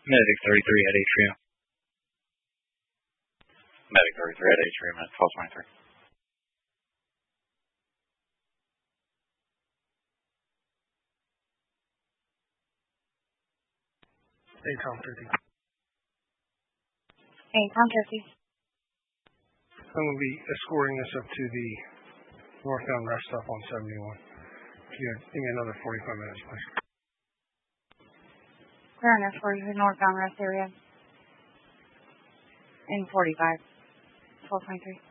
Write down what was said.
Medic 33 at Atrium. Medic 33 at Atrium at 1223. Tom 50. Tom 50. I'm going to be escorting this up to the northbound rest stop on 71. Give me another 45 minutes, please. Clear enough for the northbound rest area. In 45. 1223.